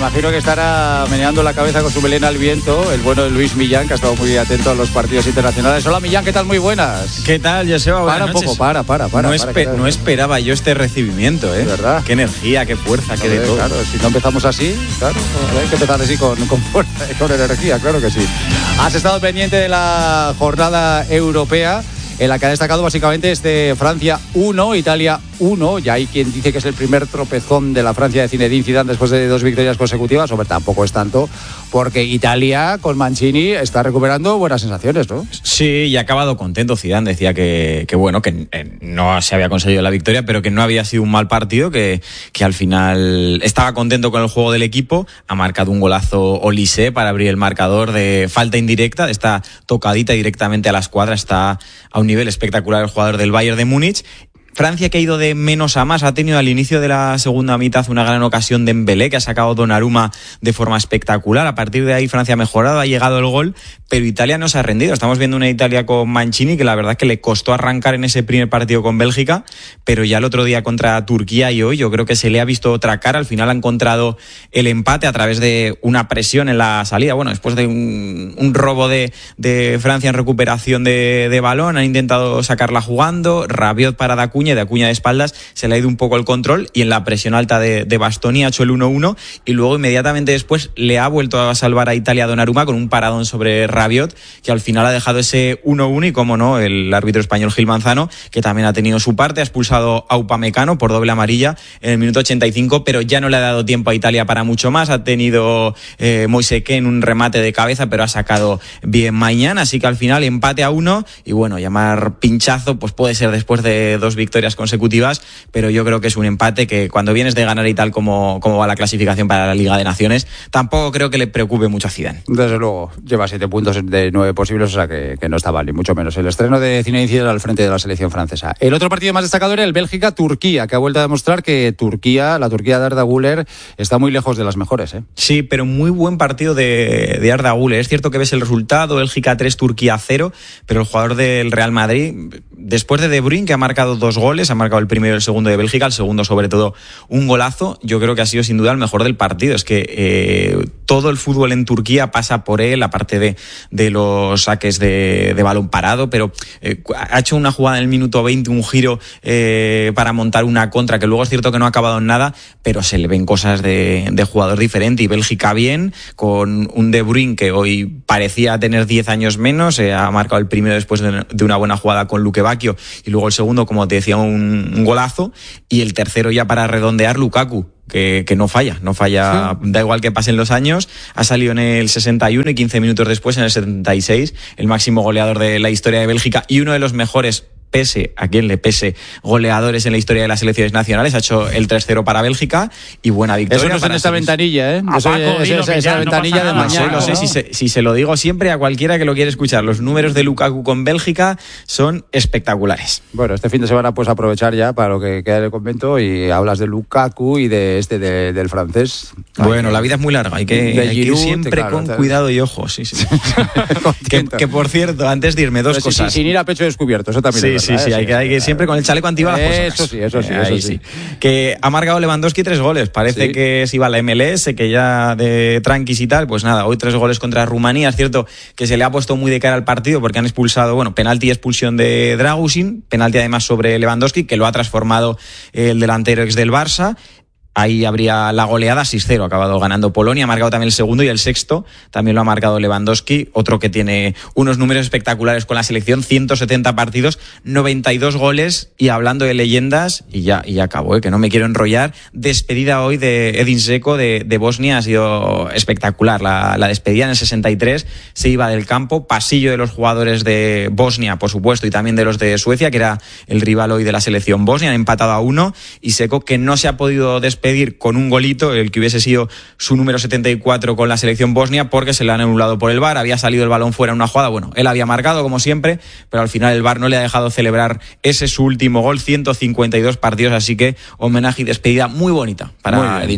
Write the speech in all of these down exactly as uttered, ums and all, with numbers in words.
imagino que estará meneando la cabeza con su melena al viento el bueno de Luis Millán, que ha estado muy atento a los partidos internacionales. Hola Millán, ¿qué tal? Muy buenas. ¿Qué tal, Joseba? Buenas Para un noches. poco, para, para, para. No, para, espe- para no esperaba yo este recibimiento, ¿eh? ¿De verdad? Qué energía, qué fuerza, qué de todo. Claro, si no empezamos así, claro, hay que empezar así con, con fuerza y con energía, claro que sí. Has estado pendiente de la jornada europea, en la que ha destacado básicamente este Francia uno, Italia uno. Ya hay quien dice que es el primer tropezón de la Francia de Zinedine Zidane después de dos victorias consecutivas. Hombre, tampoco es tanto, porque Italia con Mancini está recuperando buenas sensaciones, ¿no? Sí, y ha acabado contento. Zidane decía que, que bueno, que eh, no se había conseguido la victoria, pero que no había sido un mal partido, que, que al final estaba contento con el juego del equipo. Ha marcado un golazo Olise para abrir el marcador de falta indirecta, esta tocadita directamente a la escuadra. Está a un nivel espectacular el jugador del Bayern de Múnich. Francia, que ha ido de menos a más, ha tenido al inicio de la segunda mitad una gran ocasión de Dembélé, que ha sacado Donnarumma de forma espectacular. A partir de ahí Francia ha mejorado, ha llegado el gol, pero Italia no se ha rendido. Estamos viendo una Italia con Mancini que la verdad es que le costó arrancar en ese primer partido con Bélgica, pero ya el otro día contra Turquía y hoy yo creo que se le ha visto otra cara. Al final ha encontrado el empate a través de una presión en la salida. Bueno, después de un, un robo de, de Francia en recuperación de, de balón, han intentado sacarla jugando. Rabiot para D'Acuña, de Acuña de espaldas, se le ha ido un poco el control y en la presión alta de, de Bastoni ha hecho el uno uno y luego inmediatamente después le ha vuelto a salvar a Italia Donnarumma con un paradón sobre Rabiot, que al final ha dejado ese uno uno y, como no, el árbitro español Gil Manzano, que también ha tenido su parte, ha expulsado a Upamecano por doble amarilla en el minuto ochenta y cinco, pero ya no le ha dado tiempo a Italia para mucho más. Ha tenido eh, Moise Kean en un remate de cabeza, pero ha sacado bien Mañana, así que al final empate a uno y bueno, llamar pinchazo pues puede ser después de dos victorias consecutivas, pero yo creo que es un empate que cuando vienes de ganar y tal como, como va la clasificación para la Liga de Naciones, tampoco creo que le preocupe mucho a Zidane. Desde luego, lleva siete puntos de nueve posibles, o sea que, que no está mal, ni mucho menos. El estreno de Zinedine Zidane al frente de la selección francesa. El otro partido más destacado era el Bélgica-Turquía, que ha vuelto a demostrar que Turquía, la Turquía de Arda Güler, está muy lejos de las mejores, ¿eh? Sí, pero muy buen partido de, de Arda Güler. Es cierto que ves el resultado, Bélgica tres, Turquía cero, pero el jugador del Real Madrid, después de De Bruyne, que ha marcado dos goles, ha marcado el primero y el segundo de Bélgica, el segundo sobre todo un golazo, yo creo que ha sido sin duda el mejor del partido. Es que eh, todo el fútbol en Turquía pasa por él, aparte de, de los saques de, de balón parado, pero eh, ha hecho una jugada en el minuto veinte, un giro eh, para montar una contra, que luego es cierto que no ha acabado en nada, pero se le ven cosas de, de jugador diferente. Y Bélgica bien, con un De Bruyne que hoy parecía tener diez años menos, eh, ha marcado el primero después de, de una buena jugada con Luke Bacchio, y luego el segundo, como te decía, un, un golazo, y el tercero ya para redondear, Lukaku, que, que no falla, no falla, sí. Da igual que pasen los años, ha salido en el sesenta y uno y quince minutos después, en el setenta y seis, el máximo goleador de la historia de Bélgica y uno de los mejores, pese a quien le pese, goleadores en la historia de las selecciones nacionales. Ha hecho el tres cero para Bélgica y buena victoria. Eso no es en esta selección. ventanilla, ¿eh? Eso Paco, es, es, es esa ventanilla no de mañana. No sé, no sé si, se, si se lo digo siempre a cualquiera que lo quiere escuchar. Los números de Lukaku con Bélgica son espectaculares. Bueno, este fin de semana pues aprovechar ya para lo que queda del convento y hablas de Lukaku y de este de, del francés. Bueno, la vida es muy larga, hay que, hay Giroud, que ir siempre claro, con cuidado y ojo. Sí, sí. que, que por cierto, antes de irme, dos Pero cosas. Sí, sin ir a pecho descubierto, eso también sí, es verdad. Sí, sí, ¿eh? hay, que, hay que siempre con el chaleco antibalas. Eso sí, eso sí, eso Ahí sí. sí. Que ha marcado Lewandowski tres goles. Parece sí. que se iba a la M L S, que ya de tranquis y tal. Pues nada, hoy tres goles contra Rumanía. Es cierto que se le ha puesto muy de cara al partido porque han expulsado, bueno, penalti y expulsión de Dragusin, penalti además sobre Lewandowski, que lo ha transformado el delantero ex del Barça. Ahí habría la goleada, seis cero, ha acabado ganando Polonia, ha marcado también el segundo y el sexto, también lo ha marcado Lewandowski, otro que tiene unos números espectaculares con la selección, ciento setenta partidos, noventa y dos goles, y hablando de leyendas, y ya, y ya acabó, ¿eh? Que no me quiero enrollar, despedida hoy de Edin Dzeko de, de Bosnia, ha sido espectacular, la, la despedida en el sesenta y tres, se iba del campo, pasillo de los jugadores de Bosnia, por supuesto, y también de los de Suecia, que era el rival hoy de la selección Bosnia, han empatado a uno, y Dzeko, que no se ha podido despedir pedir con un golito, el que hubiese sido su número setenta y cuatro con la selección bosnia, porque se le han anulado por el V A R, había salido el balón fuera en una jugada, bueno, él había marcado como siempre, pero al final el V A R no le ha dejado celebrar ese su último gol, ciento cincuenta y dos partidos, así que homenaje y despedida muy bonita para Edin Dzeko.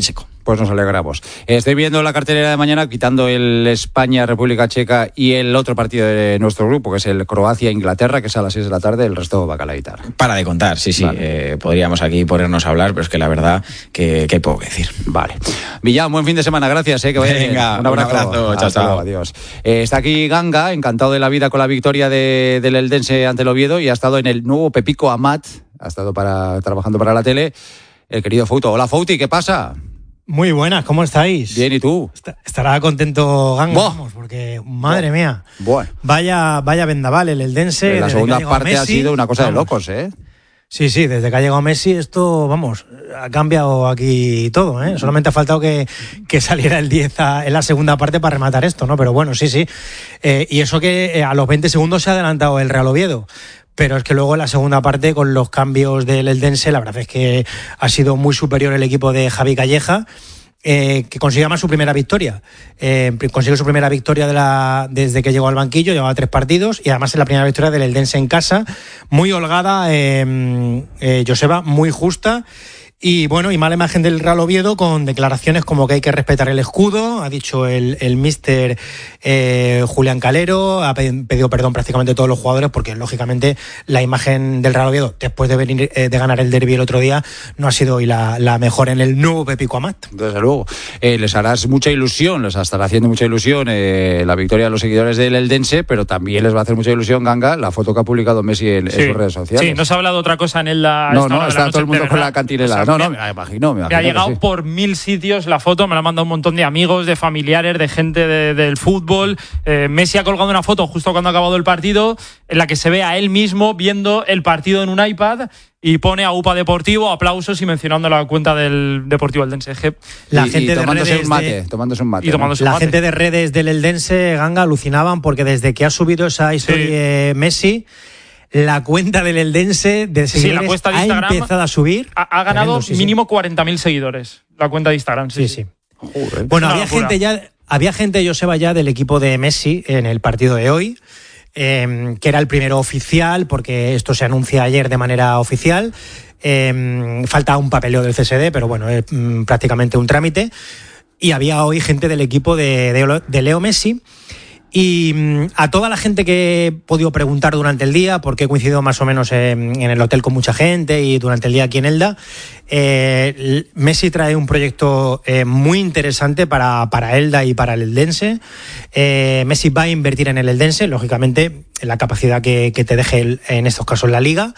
Pues nos alegramos. Estoy viendo la cartelera de mañana, quitando el España-República Checa y el otro partido de nuestro grupo, que es el Croacia-Inglaterra, que es a las seis de la tarde, el resto va a calaitar. Para de contar, sí, sí. Vale. Eh, podríamos aquí ponernos a hablar, pero es que la verdad que, que hay poco que decir. Vale. Villán, buen fin de semana, gracias. Eh, que vaya Venga, bien. Un abrazo. Un abrazo. Chao, chao. Luego, adiós. Eh, está aquí Ganga, encantado de la vida con la victoria de, del Eldense ante el Oviedo, y ha estado en el nuevo Pepico Amat, ha estado para, trabajando para la tele, el querido Fouto. Hola, Fouti, ¿qué pasa? Muy buenas, ¿cómo estáis? Bien, ¿y tú? Estará contento Ganga, Buah. vamos, porque madre Buah. mía. Bueno. Vaya, vaya vendaval el Eldense. La segunda parte Messi, ha sido una cosa vamos. de locos, ¿eh? Sí, sí, desde que ha llegado Messi esto, vamos, ha cambiado aquí todo, ¿eh? Solamente ha faltado que, que saliera el diez a, en la segunda parte para rematar esto, ¿no? Pero bueno, sí, sí. Eh, y eso que eh, a los veinte segundos se ha adelantado el Real Oviedo. Pero es que luego en la segunda parte, con los cambios del Eldense, la verdad es que ha sido muy superior el equipo de Javi Calleja. Eh, que consigue además su primera victoria. Eh, consigue su primera victoria de la, desde que llegó al banquillo, llevaba tres partidos, y además es la primera victoria del Eldense en casa, muy holgada, eh, eh, Joseba, muy justa. Y bueno, y mala imagen del Real Oviedo, con declaraciones como que hay que respetar el escudo, ha dicho el, el míster eh, Julián Calero, ha pedido perdón prácticamente a todos los jugadores, porque lógicamente la imagen del Real Oviedo, después de venir eh, de ganar el derbi el otro día, no ha sido hoy la, la mejor en el nuevo Pepico Amat. Desde luego. Eh, les harás mucha ilusión, les estará haciendo mucha ilusión eh, la victoria de los seguidores del Eldense, pero también les va a hacer mucha ilusión, Ganga, la foto que ha publicado Messi en, sí. en sus redes sociales. Sí, no se ha hablado otra cosa en el la, No, no, está todo el mundo con la cantinela. No, no, me la imagino, me, me ha llegado sí. por mil sitios la foto, me la han mandado un montón de amigos, de familiares, de gente de, del fútbol. Eh, Messi ha colgado una foto justo cuando ha acabado el partido, en la que se ve a él mismo viendo el partido en un iPad, y pone a UPA Deportivo, aplausos, y mencionando la cuenta del Deportivo Eldense. La y, gente y tomándose de redes un mate, de... tomándose un mate. Y tomándose ¿no? un La mate. gente de redes del Eldense, Ganga, alucinaban, porque desde que ha subido esa historia sí. Messi, la cuenta del Eldense de seguidores sí, la cuenta de Instagram ha empezado a subir. Ha, ha ganado tremendo, sí, mínimo sí. cuarenta mil seguidores, la cuenta de Instagram. Sí, sí. sí. Joder, bueno, había locura. gente ya, había gente, Joseba, ya del equipo de Messi en el partido de hoy, eh, que era el primero oficial, porque esto se anuncia ayer de manera oficial. Eh, falta un papeleo del C S D, pero bueno, es mm, prácticamente un trámite. Y había hoy gente del equipo de, de, de Leo Messi. Y a toda la gente que he podido preguntar durante el día, porque he coincidido más o menos en, en el hotel con mucha gente y durante el día aquí en Elda, eh, Messi trae un proyecto eh, muy interesante para, para Elda y para el Eldense. Eh, Messi va a invertir en el Eldense, lógicamente, en la capacidad que, que te deje el, en estos casos la Liga,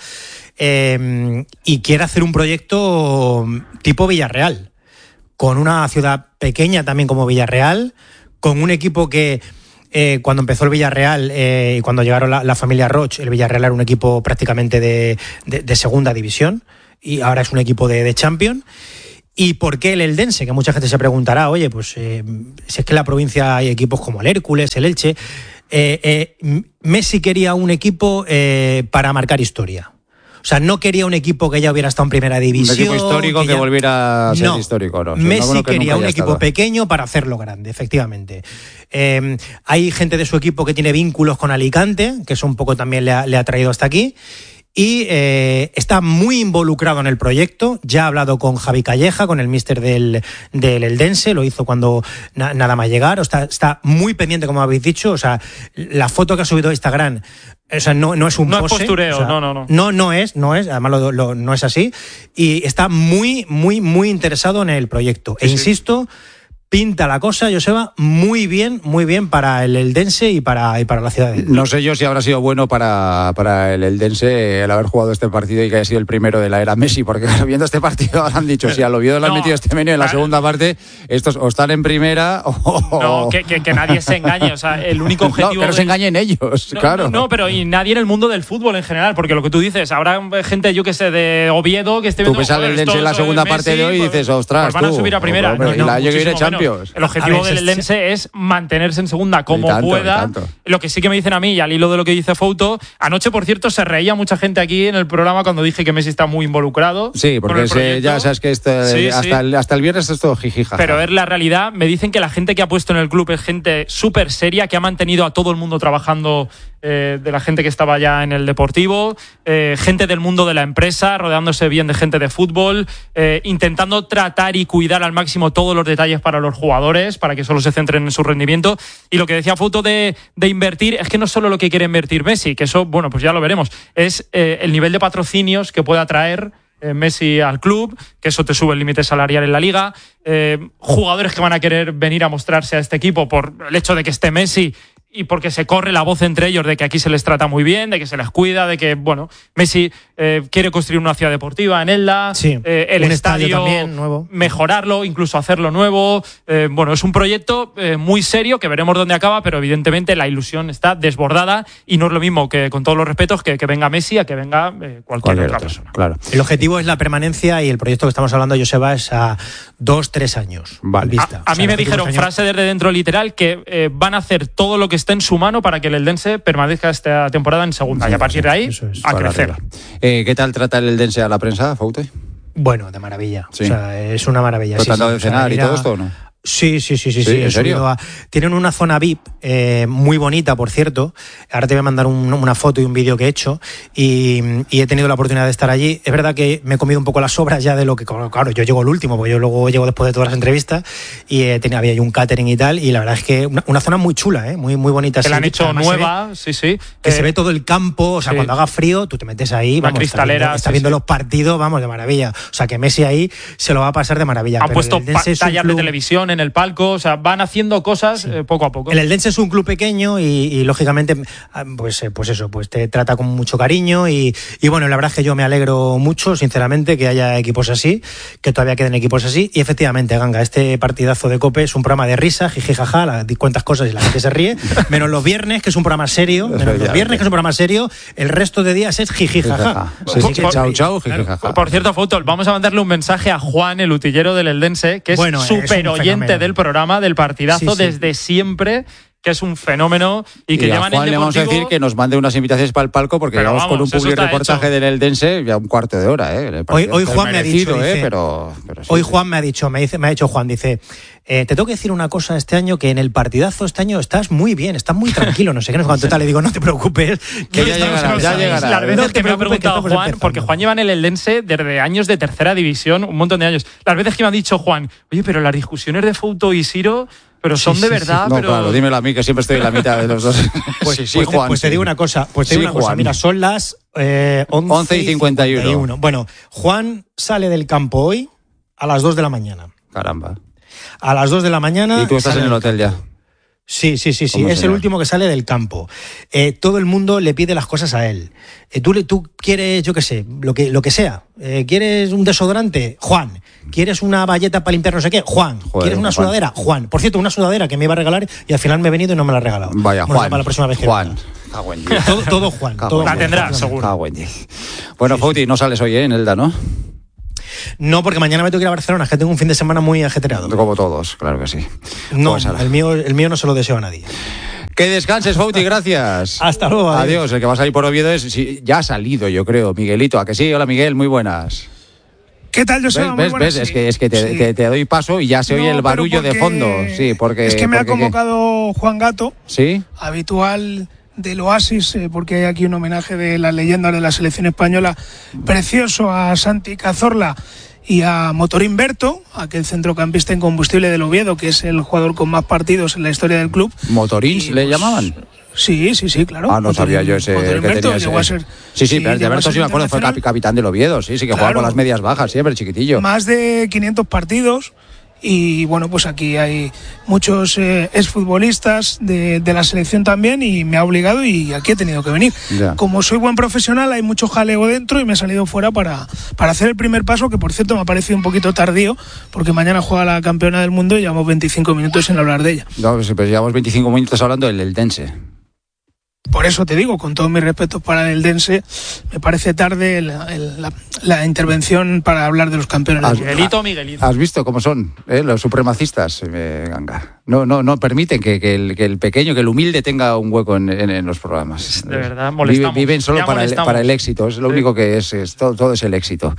eh, y quiere hacer un proyecto tipo Villarreal, con una ciudad pequeña también como Villarreal, con un equipo que... Eh, cuando empezó el Villarreal eh, y cuando llegaron la, la familia Roch, el Villarreal era un equipo prácticamente de, de, de segunda división, y ahora es un equipo de, de Champions. ¿Y por qué el Eldense? Que mucha gente se preguntará, oye, pues eh, si es que en la provincia hay equipos como el Hércules, el Elche. Eh, eh, Messi quería un equipo eh, para marcar historia. O sea, no quería un equipo que ya hubiera estado en primera división. Un equipo histórico que, que ya... volviera a ser no. histórico. No, Messi no, quería un equipo estado. pequeño para hacerlo grande, efectivamente. Eh, hay gente de su equipo que tiene vínculos con Alicante, que eso un poco también le ha, le ha traído hasta aquí. Y eh, está muy involucrado en el proyecto. Ya ha hablado con Javi Calleja, con el míster del, del Eldense, lo hizo cuando na, nada más llegar. O está, está muy pendiente, como habéis dicho. O sea, la foto que ha subido a Instagram, o sea, no, no es un no pose. Es postureo, o sea, no, no, no. No, no es, no es. Además, lo, lo, no es así. Y está muy, muy, muy interesado en el proyecto. Sí, e insisto. Sí. Pinta la cosa, Joseba, muy bien, muy bien para el Eldense y para, y para la ciudad de Elda. No sé yo si habrá sido bueno para, para el Eldense el haber jugado este partido y que haya sido el primero de la era Messi, porque viendo este partido han dicho, si al Oviedo le han no, metido este menú en la claro. segunda parte, estos o están en primera o... No, que, que, que nadie se engañe, o sea, el único objetivo... No, que no se engañen ellos, no, claro. No, no, pero y nadie en el mundo del fútbol en general, porque lo que tú dices, habrá gente, yo que sé, de Oviedo que esté viendo... Tú ves al Eldense en la segunda Messi, parte de hoy y dices, ostras, pues van a subir a primera. Pues, no, no, yo que viene Champions, Champions. El objetivo A ver, del se- Eldense es mantenerse en segunda como Y tanto, y pueda. tanto. Lo que sí que me dicen a mí, y al hilo de lo que dice Fouto, anoche, por cierto, se reía mucha gente aquí en el programa cuando dije que Messi está muy involucrado. Sí, con porque el se- proyecto. ya sabes que esto, Sí, hasta, sí. El, hasta el viernes es todo jijija. Pero es la realidad. Me dicen que la gente que ha puesto en el club es gente súper seria, que ha mantenido a todo el mundo trabajando, eh, de la gente que estaba ya en el Deportivo, eh, gente del mundo de la empresa, rodeándose bien de gente de fútbol, eh, intentando tratar y cuidar al máximo todos los detalles para los jugadores, para que solo se centren en su rendimiento. Y lo que decía Foto de, de invertir, es que no solo lo que quiere invertir Messi, que eso, bueno, pues ya lo veremos, es eh, el nivel de patrocinios que pueda traer eh, Messi al club, que eso te sube el límite salarial en la liga, eh, jugadores que van a querer venir a mostrarse a este equipo por el hecho de que esté Messi y porque se corre la voz entre ellos de que aquí se les trata muy bien, de que se les cuida, de que, bueno, Messi eh, quiere construir una ciudad deportiva en Elda, Sí, eh, el un estadio estadio, también nuevo. mejorarlo, incluso hacerlo nuevo. Eh, bueno, es un proyecto eh, muy serio que veremos dónde acaba, pero evidentemente la ilusión está desbordada y no es lo mismo que, con todos los respetos, que, que venga Messi a que venga eh, cualquier, Cualquier otra otro, persona. claro. El objetivo es la permanencia y el proyecto que estamos hablando, Joseba, es a dos, tres años. Vale. Vista. A, a O sea, mí me los últimos dijeron, años- frase desde dentro literal, que eh, van a hacer todo lo que esté en su mano para que el Eldense permanezca esta temporada en segunda. Y a partir de ahí, eso es, a Para crecer. arriba. Eh, ¿Qué tal trata el Eldense a la prensa, Faute? Bueno, de maravilla. Sí. O sea, es una maravilla. ¿Pero Sí, te han sí. dado de O sea, cenar y ir a- todo esto o no? Sí, sí, sí, sí. ¿Sí? sí, he ¿En serio? subido a- Tienen una zona V I P eh, muy bonita, por cierto. Ahora te voy a mandar un- una foto y un vídeo que he hecho y, y he tenido la oportunidad de estar allí. Es verdad que me he comido un poco las sobras ya de lo que... Claro, yo llego el último, porque yo luego llego después de todas las entrevistas y eh, tenía, había ahí un catering y tal. Y la verdad es que una, una zona muy chula, ¿eh? muy, muy bonita. Que la han sí, hecho además se ve- nueva, sí, sí. que Eh, se ve todo el campo, o sea, sí. cuando haga frío, tú te metes ahí, La vamos, cristalera, estás viendo, estás sí, viendo sí. los partidos, vamos, de maravilla. O sea, que Messi ahí se lo va a pasar de maravilla. Han Pero puesto el Eldense es un pantallas de club- televisión en el palco, o sea, van haciendo cosas eh, poco a poco. El Eldense es un club pequeño y, y, lógicamente, ah, pues, eh, pues eso, pues te trata con mucho cariño y, y bueno, la verdad es que yo me alegro mucho, sinceramente, que haya equipos así, que todavía queden equipos así y efectivamente, Ganga, este partidazo de COPE es un programa de risa, jiji, jaja, la, di cuentas cosas y la gente se ríe, menos los viernes, que es un programa serio, menos los viernes, que es un programa serio, el resto de días es jiji, jaja. Sí, Así sí, que- chao, chao, claro. jijijaja. Por cierto, Foto, vamos a mandarle un mensaje a Juan, el utillero del Eldense, que es Bueno, es súper un oyente fenómeno. del programa, del partidazo, Sí, sí. desde siempre, que es un fenómeno y que Y a llevan Juan el le vamos a Deportivo. decir que nos mande unas invitaciones para el palco porque Pero vamos con un vamos, eso public está reportaje hecho. del Eldense ya un cuarto de hora. ¿eh? El Hoy, partido hoy está Juan me ha merecido, dicho, ¿eh? dice- pero, pero sí, Hoy sí. Juan me ha dicho, me dice, me ha dicho Juan, dice, eh, te tengo que decir una cosa este año, que en el partidazo este año estás muy bien, estás muy tranquilo, no sé qué, no sé cuánto tal. Le digo, no te preocupes, Que ya estamos llegará, empezando. ya llegará. Las veces No te que me ha preocupes, que preguntado estamos Juan, empezando. porque Juan lleva en el Eldense desde años de tercera división, un montón de años. Las veces que me ha dicho Juan, oye, pero las discusiones de Fouto y Siro, pero son Sí, de sí, sí. verdad, No, pero. claro, dímelo a mí que siempre estoy en la mitad de los dos. Pues, sí, sí, pues te- Juan. pues te sí. digo una cosa, pues te Sí, digo una cosa, Juan. mira, son las eh, once, once y cincuenta y uno. Bueno, Juan sale del campo hoy a las dos de la mañana. Caramba. A las dos de la mañana. Y tú estás sale en el del hotel ya. Sí, sí, sí, sí. ¿Cómo Es será? el último que sale del campo. Eh, todo el mundo le pide las cosas a él. Eh, tú, le- tú quieres, yo qué sé, lo que, lo que sea. Eh, ¿Quieres un desodorante? Juan. ¿Quieres una bayeta para limpiar no sé qué? Juan. Joder, ¿Quieres una Juan. sudadera? Juan. Por cierto, una sudadera que me iba a regalar y al final me he venido y no me la ha regalado. Vaya, Bueno, Juan. para la próxima vez que Juan. venga. Cago en diez. Todo, todo Juan. Cago todo en La Juan, diez. tendrá, efectivamente. seguro. Cago en diez. Bueno, Fauti, no sales hoy ¿eh? en Elda, ¿no? No, porque mañana me tengo que ir a Barcelona, es que tengo un fin de semana muy ajetreado. Como todos, claro que sí. No, Pues ala. el mío, el mío no se lo deseo a nadie. Que descanses, Fauti, gracias. Hasta luego. adiós. Adiós. El que va a salir por Oviedo es. Sí, ya ha salido, yo creo. Miguelito, ¿a que sí? Hola, Miguel, muy buenas. ¿Qué tal, Joseba? ¿Ves? Muy ¿Ves? buenas, ¿Ves? sí. Es que, es que te, Sí. que te doy paso y ya se No, oye el pero barullo de porque- fondo. Sí, porque. Es que me ha porque- convocado Juan Gato, ¿Sí? habitual del Oasis, eh, porque hay aquí un homenaje de las leyendas de la selección española, precioso a Santi Cazorla y a Motorín Berto, aquel centrocampista incombustible del Oviedo, que es el jugador con más partidos en la historia del club. ¿Motorins Y, le pues, llamaban? Sí, sí, sí, claro. Ah, no Motorín- sabía yo ese Motorín que Berto tenía ese. llegó a ser- Sí, sí, pero de llegó a Berto ser sí me acuerdo, fue internacional. capi- capitán del Oviedo, sí, sí, que jugaba Claro. con las medias bajas, siempre chiquitillo. Más de quinientos partidos y bueno, pues aquí hay muchos eh, exfutbolistas de, de la selección también y me ha obligado y aquí he tenido que venir. Ya. Como soy buen profesional hay mucho jaleo dentro y me he salido fuera para, para hacer el primer paso, que por cierto me ha parecido un poquito tardío porque mañana juega la campeona del mundo y llevamos veinticinco minutos sin hablar de ella. No, pues, pues llevamos veinticinco minutos hablando del Eldense. por eso te digo, con todos mis respetos para el Dense, me parece tarde la, la, la intervención para hablar de los campeones. Has, Miguelito, Miguelito. ¿Has visto cómo son eh, los supremacistas, eh, Ganga? No, no, no permiten que, que, el, que el pequeño, que el humilde tenga un hueco en, en, en los programas. De verdad, molestamos. Viven, viven solo para el, para el éxito, es lo sí. único que es, es todo, todo es el éxito.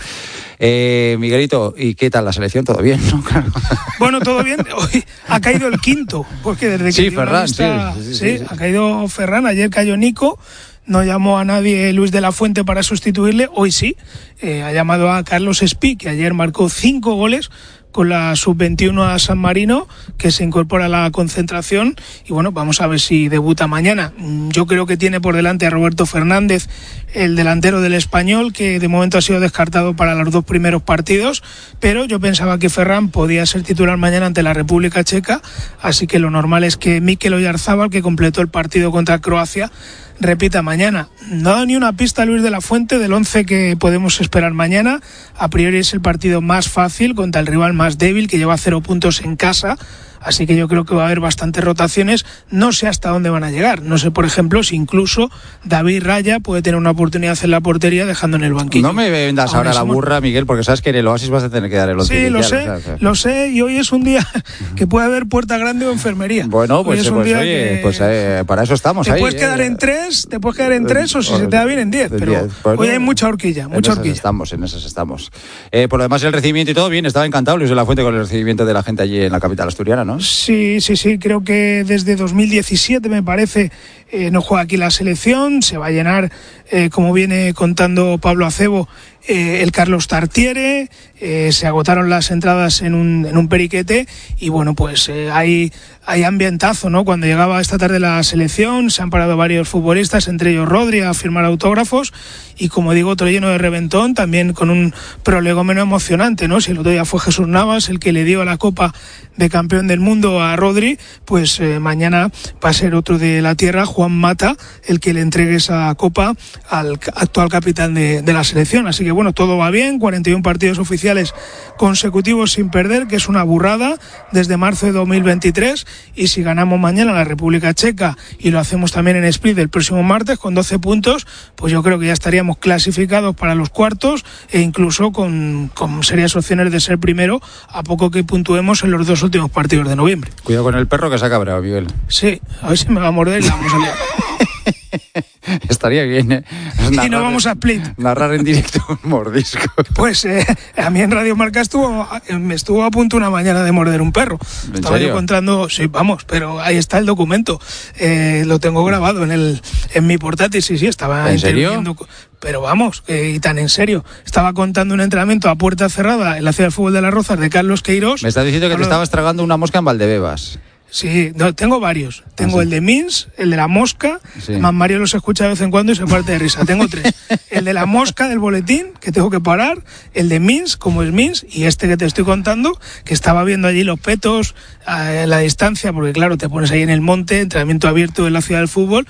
Eh, Miguelito, ¿y qué tal la selección? ¿Todo bien? ¿No? Bueno, todo bien. Hoy ha caído el quinto, porque desde que sí, Ferran, lista, sí, sí, sí, sí, sí, ha caído Ferran, ayer cayó Nico, no llamó a nadie Luis de la Fuente para sustituirle, hoy sí, eh, ha llamado a Carlos Espí, que ayer marcó cinco goles con la sub veintiuno a San Marino, que se incorpora a la concentración, y bueno, vamos a ver si debuta mañana. Yo creo que tiene por delante a Roberto Fernández, el delantero del Español, que de momento ha sido descartado para los dos primeros partidos, pero yo pensaba que Ferran podía ser titular mañana ante la República Checa, así que lo normal es que Mikel Oyarzábal, que completó el partido contra Croacia, repita mañana. No ha dado ni una pista Luis de la Fuente del once que podemos esperar mañana. A priori es el partido más fácil contra el rival más débil, que lleva cero puntos en casa. Así que yo creo que va a haber bastantes rotaciones. No sé hasta dónde van a llegar. No sé, por ejemplo, si incluso David Raya puede tener una oportunidad en la portería dejando en el banquillo. No me vendas ahora, ahora la burra, Miguel, porque sabes que en el Oasis vas a tener que dar el once. Sí, lo sé, o sea, o sea. lo sé. Y hoy es un día que puede haber puerta grande o enfermería. Bueno, pues, es pues oye, que pues eh, para eso estamos te ahí. Te puedes quedar eh. en tres, te puedes quedar en tres o si o, se te da bien en diez. Pero diez. Pues hoy no, hay mucha horquilla, mucha en horquilla. Esas estamos, en esas estamos. Eh, por lo demás, el recibimiento y todo bien. Estaba encantado Luis de la Fuente con el recibimiento de la gente allí en la capital asturiana, ¿no? Sí, sí. Sí, sí, creo que desde dos mil diecisiete, me parece, eh, no juega aquí la selección. Se va a llenar, eh, como viene contando Pablo Acebo, eh, el Carlos Tartiere. Eh, se agotaron las entradas en un, en un periquete y bueno, pues eh, hay, hay ambientazo, ¿no? Cuando llegaba esta tarde la selección, se han parado varios futbolistas, entre ellos Rodri, a firmar autógrafos y, como digo, otro lleno de reventón, también con un prolegómeno emocionante, ¿no? Si el otro día fue Jesús Navas el que le dio la Copa de Campeón del Mundo a Rodri, pues eh, mañana va a ser otro de la tierra, Juan Mata, el que le entregue esa Copa al actual capitán de, de la selección. Así que bueno, todo va bien, cuarenta y uno partidos oficiales consecutivos sin perder, que es una burrada desde marzo de dos mil veintitrés, y si ganamos mañana la República Checa y lo hacemos también en Split el próximo martes con doce puntos, pues yo creo que ya estaríamos clasificados para los cuartos e incluso con, con serias opciones de ser primero a poco que puntuemos en los dos últimos partidos de noviembre. Cuidado con el perro que se ha cabreado, Miguel. Sí, a ver si me va a morder y la vamos a liar. Estaría bien, ¿eh? Narrar, y no vamos a Split. Narrar en directo un mordisco. Pues eh, a mí en Radio Marca estuvo, me estuvo a punto una mañana de morder un perro. ¿En Estaba serio? yo encontrando, sí, vamos, pero ahí está el documento. Eh, lo tengo grabado en el en mi portátil, sí, sí, estaba ¿En serio? Pero vamos, eh, y tan en serio. Estaba contando un entrenamiento a puerta cerrada en la Ciudad de Fútbol de Las Rozas de Carlos Queiroz. Me estás diciendo que Carlos... te estabas tragando una mosca en Valdebebas. Sí, no, tengo varios. Tengo ¿Ah, sí? el de Mins, el de la mosca. Sí. Además, Mario los escucha de vez en cuando y se parte de risa. Tengo tres. El de la mosca del boletín, que tengo que parar. El de Mins, como es Mins. Y este que te estoy contando, que estaba viendo allí los petos a la distancia, porque claro, te pones ahí en el monte, entrenamiento abierto en la ciudad del fútbol.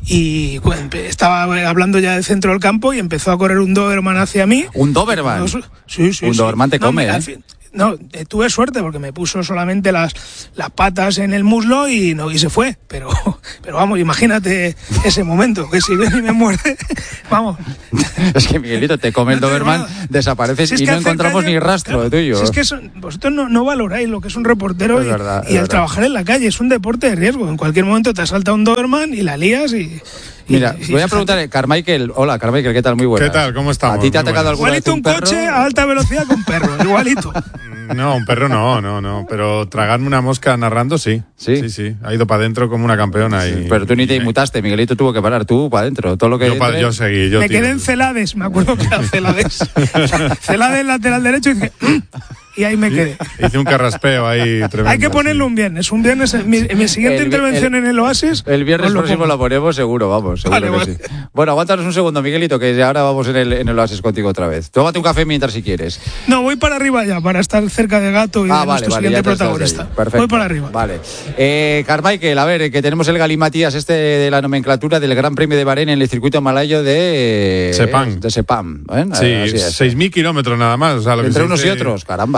Y bueno, estaba hablando ya del centro del campo y empezó a correr un Doberman hacia mí. ¿Un Doberman? Dos, sí, sí. Un sí. Doberman te no, come, me, ¿eh? Al fin, No, eh, tuve suerte porque me puso solamente las, las patas en el muslo y no y se fue. Pero, pero vamos, imagínate ese momento, que si viene y me muerde, vamos. Es que Miguelito te come el No te Doberman, nada. desapareces Si es y que no hacer encontramos calle- ni rastro de tuyo. Si es que eso- vosotros no, no valoráis lo que es un reportero Es y, verdad, es y el verdad. trabajar en la calle. Es un deporte de riesgo. En cualquier momento te asalta un Doberman y la lías y... y- Mira, y- voy a preguntarle, Carmichael, hola Carmichael, ¿qué tal? Muy buenas. ¿Qué tal? ¿Cómo estamos? ¿A ti te ha Muy atacado buenas. alguna vez Igualito un un perro? coche a alta velocidad con perro, igualito. No, un perro no, no, no. Pero tragarme una mosca narrando, sí. ¿Sí? Sí, sí. Ha ido para adentro como una campeona. Y, Pero tú ni te y- inmutaste, Miguelito tuvo que parar, tú para adentro, todo lo que... Yo, pa- entre- yo seguí. Yo me tiro. quedé en Celades, me acuerdo que era Celades. Celades lateral derecho y dije, "Mm", y ahí me quedé. Hice un carraspeo ahí tremendo. Hay que ponerlo sí. un viernes. Un viernes, en mi, en mi siguiente El- intervención el- en el Oasis. El viernes os lo próximo pongo. lo ponemos seguro, vamos, seguro Vale, que vale. sí. Bueno, aguántanos un segundo, Miguelito, que ahora vamos en el, en el Oasis contigo otra vez. Tómate un café mientras si quieres. No, voy para arriba ya, para estar cerca de Gato y Ah, de vale, nuestro vale, siguiente ya te estás protagonista. ahí. Perfecto. Voy para arriba. Vale. Eh, Carmichael, a ver, eh, que tenemos el Galimatías este de la nomenclatura del Gran Premio de Bahrein en el circuito malayo de... Sepang. De Sepang, ¿eh? Sí, Así es. seis mil kilómetros nada más. O sea, lo que Entre se unos y dice- otros, caramba.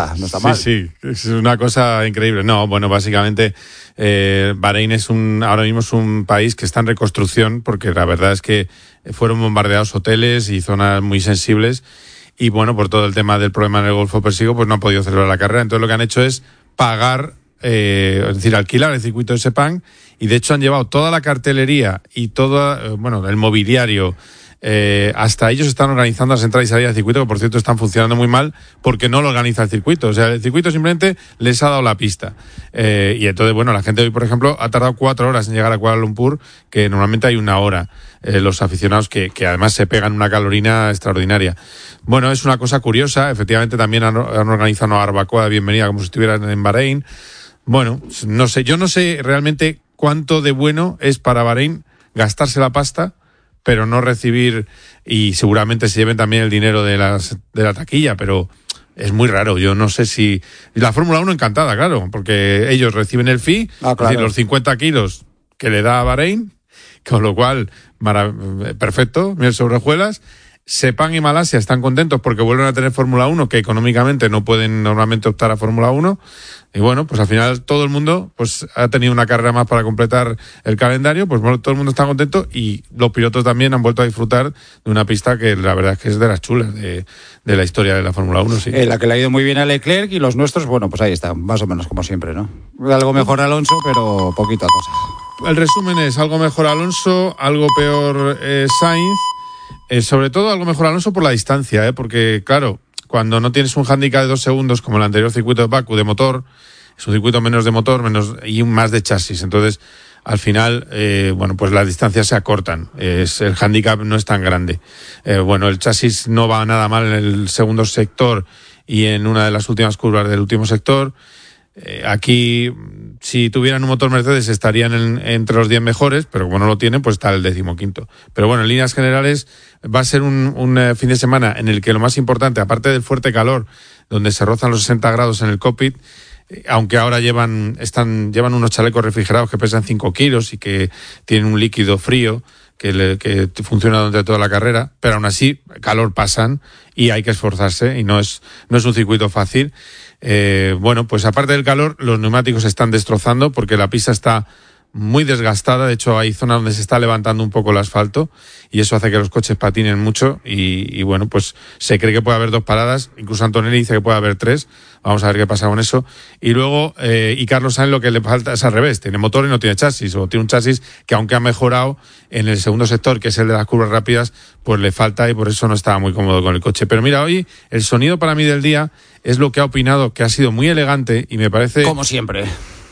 está, no está mal. Sí, sí, es una cosa increíble. No, bueno, básicamente eh, Bahrein es un, ahora mismo es un país que está en reconstrucción porque la verdad es que fueron bombardeados hoteles y zonas muy sensibles y bueno, por todo el tema del problema en el Golfo Pérsico, pues no han podido celebrar la carrera. Entonces lo que han hecho es pagar, eh, es decir, alquilar el circuito de Sepang y de hecho han llevado toda la cartelería y todo, eh, bueno, el mobiliario. Eh, hasta ellos están organizando las entradas y salidas del circuito, que por cierto están funcionando muy mal porque no lo organiza el circuito. O sea, el circuito simplemente les ha dado la pista. Eh, y entonces, bueno, la gente hoy, por ejemplo, ha tardado cuatro horas en llegar a Kuala Lumpur, que normalmente hay una hora. Eh, los aficionados que, que además se pegan una calorina extraordinaria. Bueno, es una cosa curiosa. Efectivamente, también han, han organizado una barbacoa de bienvenida como si estuvieran en Bahrein. Bueno, no sé, yo no sé realmente cuánto de bueno es para Bahrein gastarse la pasta pero no recibir, y seguramente se lleven también el dinero de las de la taquilla, pero es muy raro. Yo no sé si... La Fórmula uno encantada, claro, porque ellos reciben el fee, ah, claro. Es decir, los cincuenta kilos que le da a Bahrein, con lo cual, marav- perfecto, miel sobre hojuelas. Sepang y Malasia están contentos porque vuelven a tener Fórmula uno, que económicamente no pueden normalmente optar a Fórmula uno. Y bueno, pues al final todo el mundo pues ha tenido una carrera más para completar el calendario, pues bueno, todo el mundo está contento y los pilotos también han vuelto a disfrutar de una pista que la verdad es que es de las chulas de, de la historia de la Fórmula uno, sí. Eh, la que le ha ido muy bien a Leclerc y los nuestros, bueno, pues ahí están, más o menos como siempre, ¿no? Algo mejor Alonso, pero poquito a cosa. El resumen es algo mejor Alonso, algo peor eh, Sainz. Eh, sobre todo algo mejor Alonso por la distancia, ¿eh? Porque claro, cuando no tienes un hándicap de dos segundos como el anterior circuito de Bakú de motor, es un circuito menos de motor menos y más de chasis, entonces al final, eh, bueno, pues las distancias se acortan, es, el hándicap no es tan grande. Eh, bueno, el chasis no va nada mal en el segundo sector y en una de las últimas curvas del último sector. Eh, aquí, si tuvieran un motor Mercedes estarían en, entre los diez mejores, pero como no lo tienen, pues está el decimoquinto. Pero bueno, en líneas generales va a ser un, un eh, fin de semana en el que lo más importante, aparte del fuerte calor, donde se rozan los sesenta grados en el cockpit, eh, aunque ahora llevan están llevan unos chalecos refrigerados que pesan cinco kilos y que tienen un líquido frío que, le, que funciona durante toda la carrera, pero aún así, calor pasan y hay que esforzarse y no es, no es un circuito fácil. Eh, bueno, pues aparte del calor, los neumáticos se están destrozando porque la pista está muy desgastada. De hecho, hay zonas donde se está levantando un poco el asfalto y eso hace que los coches patinen mucho y, y bueno, pues se cree que puede haber dos paradas. Incluso Antonelli dice que puede haber tres. Vamos a ver qué pasa con eso. Y luego, eh, y Carlos Sainz lo que le falta es al revés. Tiene motor y no tiene chasis. O tiene un chasis que aunque ha mejorado en el segundo sector, que es el de las curvas rápidas, pues le falta y por eso no estaba muy cómodo con el coche. Pero mira, hoy el sonido para mí del día es lo que ha opinado, que ha sido muy elegante y me parece... Como siempre.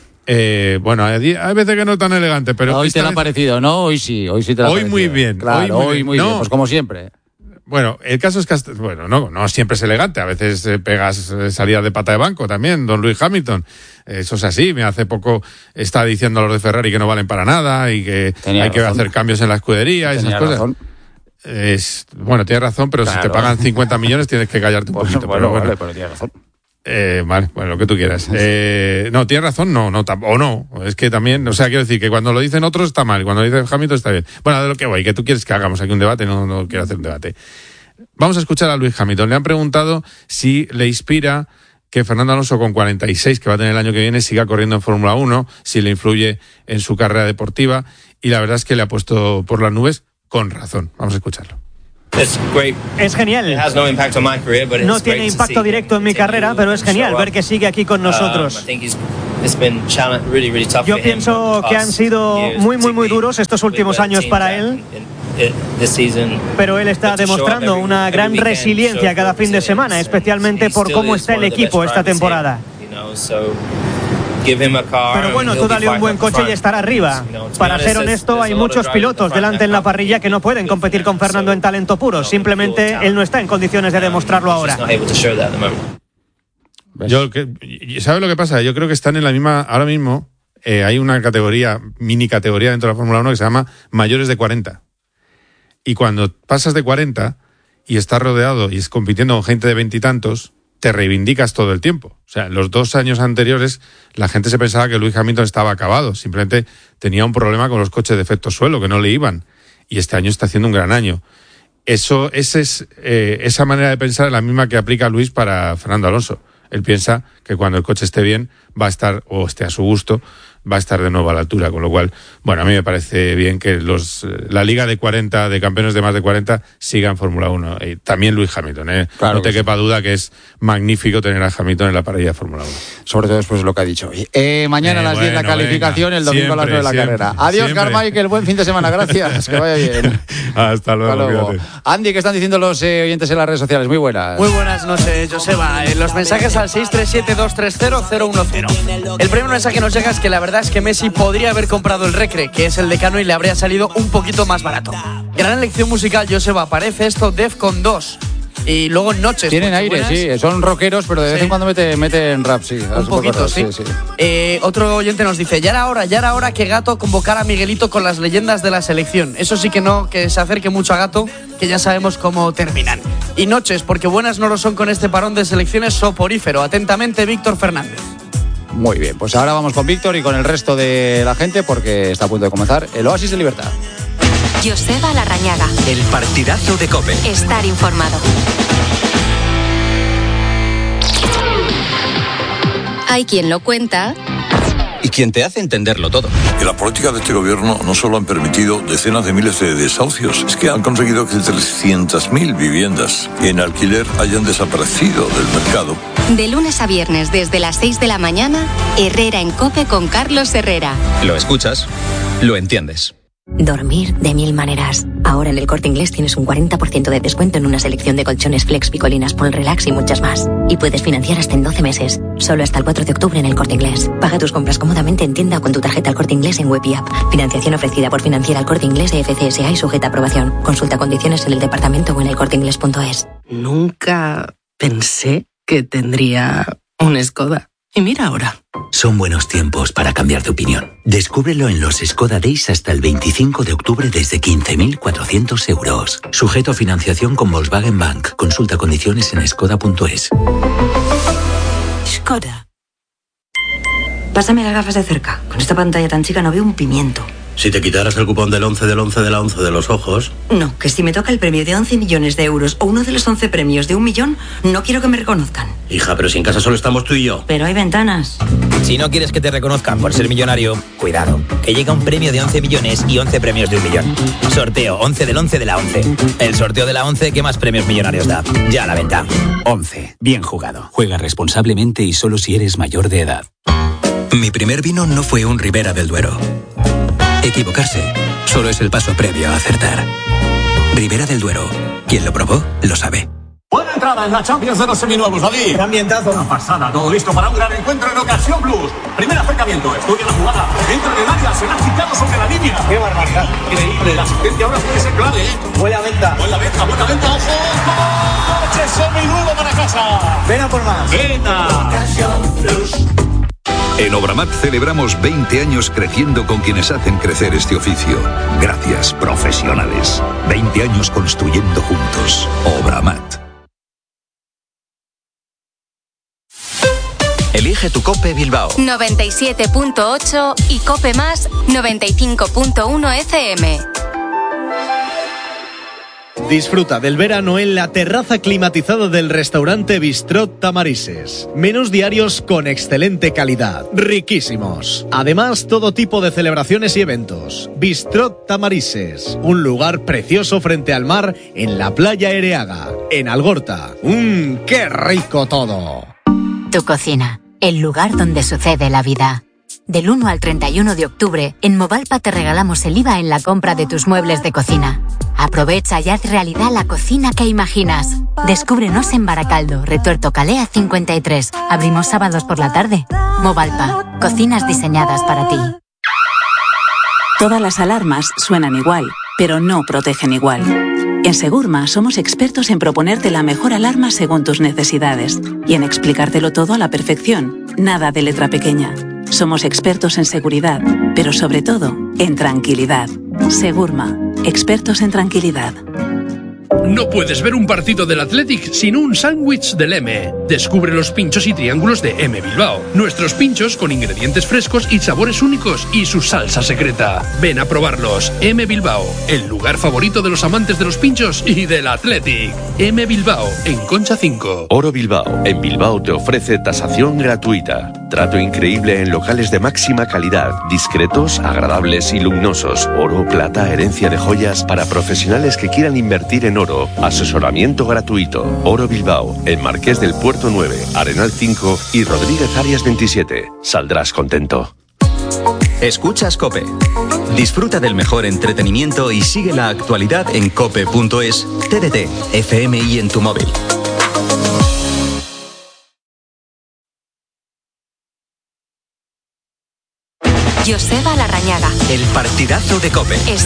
Eh, bueno, hay, hay veces que no es tan elegante, pero... Hoy te lo ha parecido, ¿no? Hoy sí, hoy sí te lo ha Hoy parecido. muy bien. Claro, hoy muy hoy bien. muy no. bien, pues como siempre. Bueno, el caso es que, hasta, bueno, no, no siempre es elegante. A veces eh, pegas eh, salidas de pata de banco también, don Lewis Hamilton. Eso es así. Me hace poco está diciendo a los de Ferrari que no valen para nada y que Tenía hay razón. que hacer cambios en la escudería y esas cosas. Razón. Es, bueno, tienes razón, pero claro. Si te pagan cincuenta millones tienes que callarte un bueno, poquito. Bueno, pero bueno, vale, pero tienes razón. Eh, vale, bueno, lo que tú quieras. Eh, no, tienes razón, no, no, o no. Es que también, o sea, quiero decir que cuando lo dicen otros está mal, cuando lo dicen Hamilton está bien. Bueno, de lo que voy, que tú quieres que hagamos aquí un debate, no, no quiero hacer un debate. Vamos a escuchar a Lewis Hamilton. Le han preguntado si le inspira que Fernando Alonso con cuarenta y seis, que va a tener el año que viene, siga corriendo en Fórmula uno, si le influye en su carrera deportiva, y la verdad es que le ha puesto por las nubes con razón. Vamos a escucharlo. Es genial. No tiene impacto directo en mi carrera, pero es genial ver que sigue aquí con nosotros. Yo pienso que han sido muy, muy, muy duros estos últimos años para él, pero él está demostrando una gran resiliencia cada fin de semana, especialmente por cómo está el equipo esta temporada. Pero bueno, tú dale un buen coche y estará arriba. Para ser honesto, hay muchos pilotos delante en la parrilla que no pueden competir con Fernando en talento puro. Simplemente él no está en condiciones de demostrarlo ahora. Yo, ¿sabes lo que pasa? Yo creo que están en la misma... Ahora mismo eh, hay una categoría, mini categoría dentro de la Fórmula uno que se llama mayores de cuarenta. Y cuando pasas de cuarenta y estás rodeado y es compitiendo con gente de veintitantos, te reivindicas todo el tiempo. O sea, los dos años anteriores la gente se pensaba que Lewis Hamilton estaba acabado. Simplemente tenía un problema con los coches de efecto suelo, que no le iban. Y este año está haciendo un gran año. Eso, ese es, eh, esa manera de pensar es la misma que aplica Luis para Fernando Alonso. él piensa que cuando el coche esté bien va a estar, o esté a su gusto, va a estar de nuevo a la altura, con lo cual, bueno, a mí me parece bien que los la liga de cuarenta, de campeones de más de cuarenta, siga en Fórmula uno. Y también Lewis Hamilton, ¿eh? Claro no te quepa sí. duda que es magnífico tener a Hamilton en la parrilla de Fórmula uno. Sobre todo después de lo que ha dicho hoy. Eh, mañana eh, a las bueno, diez la calificación, venga. El domingo siempre, a las nueve la siempre, carrera. Adiós, Carmichael, buen fin de semana, gracias, que vaya bien. Hasta luego. Hasta luego. Andy, ¿qué están diciendo los eh, oyentes en las redes sociales? Muy buenas. Muy buenas noches, Joseba. Eh, los mensajes al seis tres siete dos tres cero cero uno cero. El primer mensaje que nos llega es que la verdad es que Messi podría haber comprado el Recre, que es el Decano, y le habría salido un poquito más barato. Gran elección musical, Joseba. Parece esto Defcon dos. Y luego Noches. Tienen aire, buenas. Sí. Son rockeros, pero de vez sí. en cuando meten mete rap, sí. Un poquito, rap, sí. sí, sí. Eh, otro oyente nos dice, ya era hora, ya era hora que Gato convocara a Miguelito con las leyendas de la selección. Eso sí que no, que se acerque mucho a Gato, que ya sabemos cómo terminan. Y Noches, porque buenas no lo son con este parón de selecciones soporífero. Atentamente, Víctor Fernández. Muy bien, pues ahora vamos con Víctor y con el resto de la gente porque está a punto de comenzar el Oasis de Libertad. Joseba Larrañaga. El partidazo de COPE. Estar informado. Hay quien lo cuenta y quien te hace entenderlo todo. Y la política de este gobierno no solo han permitido decenas de miles de desahucios, es que han conseguido que trescientas mil viviendas en alquiler hayan desaparecido del mercado. De lunes a viernes desde las seis de la mañana, Herrera en COPE con Carlos Herrera. Lo escuchas, lo entiendes. Dormir de mil maneras. Ahora en el Corte Inglés tienes un cuarenta por ciento de descuento en una selección de colchones Flex, Picolinas, Paul Relax y muchas más. Y puedes financiar hasta en doce meses. Solo hasta el cuatro de octubre en el Corte Inglés. Paga tus compras cómodamente en tienda o con tu tarjeta al Corte Inglés en web y app. Financiación ofrecida por Financiera al Corte Inglés de F C S A y sujeta a aprobación. Consulta condiciones en el departamento o en el corte inglés punto es. Nunca pensé que tendría un Skoda. Y mira ahora. Son buenos tiempos para cambiar de opinión. Descúbrelo en los Skoda Days hasta el veinticinco de octubre desde quince mil cuatrocientos euros. Sujeto a financiación con Volkswagen Bank. Consulta condiciones en skoda punto es. Skoda. Pásame las gafas de cerca. Con esta pantalla tan chica no veo un pimiento. Si te quitaras el cupón del once del once de la once de los ojos... No, que si me toca el premio de once millones de euros o uno de los once premios de un millón, no quiero que me reconozcan. Hija, pero si en casa solo estamos tú y yo. Pero hay ventanas. Si no quieres que te reconozcan por ser millonario, cuidado, que llega un premio de once millones y once premios de un millón. Sorteo once del once de la once. El sorteo de la once que más premios millonarios da. Ya a la venta. once. Bien jugado. Juega responsablemente y solo si eres mayor de edad. Mi primer vino no fue un Ribera del Duero. Equivocarse solo es el paso previo a acertar. Ribera del Duero. Quien lo probó, lo sabe. Buena entrada en la Champions de los seminuevos, David. Qué ambientazo. Una pasada, todo listo para un gran encuentro en Ocasión Plus. Primer acercamiento, estudia la jugada. Entra en el área, se la ha quitado sobre la línea. Qué barbaridad. Increíble, la asistencia ahora tiene que ser clave, ¿eh? Buena venta. Buena venta, buena venta, ojo. ¡Coche seminuevo para casa! Ven a por más. Venga. Ocasión Plus. En Obramat celebramos veinte años creciendo con quienes hacen crecer este oficio. Gracias, profesionales. veinte años construyendo juntos. Obramat. Elige tu COPE Bilbao. noventa y siete punto ocho y COPE Más noventa y cinco punto uno F M. Disfruta del verano en la terraza climatizada del restaurante Bistrot Tamarises. Menús diarios con excelente calidad, riquísimos. Además, todo tipo de celebraciones y eventos. Bistrot Tamarises, un lugar precioso frente al mar en la playa Ereaga, en Algorta. ¡Mmm, qué rico todo! Tu cocina, el lugar donde sucede la vida. Del uno al treinta y uno de octubre, en Movalpa te regalamos el I V A en la compra de tus muebles de cocina. Aprovecha y haz realidad la cocina que imaginas. Descúbrenos en Baracaldo, Retuerto Calea cincuenta y tres. Abrimos sábados por la tarde. Movalpa, cocinas diseñadas para ti. Todas las alarmas suenan igual, pero no protegen igual. En Segurma somos expertos en proponerte la mejor alarma según tus necesidades y en explicártelo todo a la perfección. Nada de letra pequeña. Somos expertos en seguridad, pero sobre todo en tranquilidad. Segurma, expertos en tranquilidad. No puedes ver un partido del Athletic sin un sándwich del M. Descubre los pinchos y triángulos de M Bilbao. Nuestros pinchos con ingredientes frescos y sabores únicos y su salsa secreta. Ven a probarlos. M Bilbao, el lugar favorito de los amantes de los pinchos y del Athletic. M Bilbao, en Concha cinco. Oro Bilbao, en Bilbao te ofrece tasación gratuita. Trato increíble en locales de máxima calidad, discretos, agradables y luminosos. Oro, plata, herencia de joyas para profesionales que quieran invertir en oro. Asesoramiento gratuito. Oro Bilbao, en Marqués del Puerto nueve, Arenal cinco y Rodríguez Arias veintisiete. Saldrás contento. Escuchas COPE. Disfruta del mejor entretenimiento y sigue la actualidad en cope punto es, T D T, F M y en tu móvil. Joseba Larrañaga. El partidazo de COPE.